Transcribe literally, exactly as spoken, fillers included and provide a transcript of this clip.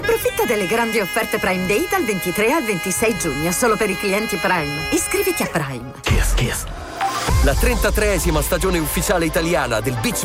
Approfitta delle grandi offerte Prime Day dal ventitré al ventisei giugno, solo per i clienti Prime. Iscriviti a Prime. Kiss, kiss. La trentatreesima stagione ufficiale italiana del Beach